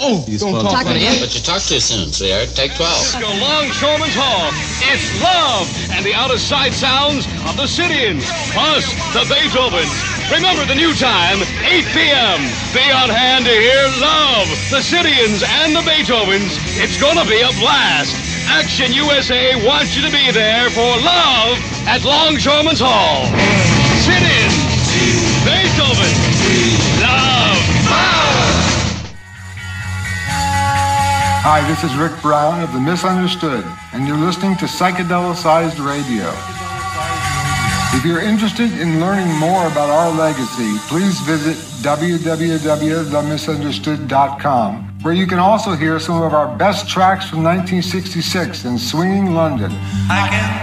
Oh, don't talk Talk funny. but you talk too soon, sweetheart. Take 12. Go Longshoremen's Hall. It's love and the out-of-sight sounds of the Cityans, plus the Beethovens. Remember the new time, 8 p.m. Be on hand to hear love, the Cityans, and the Beethovens. It's gonna be a blast. Action USA wants you to be there for love at Longshoremen's Hall. Cityans, Beethoven, love. Hi, this is Rick Brown of The Misunderstood, and you're listening to Psychedelicized Radio. If you're interested in learning more about our legacy, please visit www.themisunderstood.com, where you can also hear some of our best tracks from 1966 in swinging London.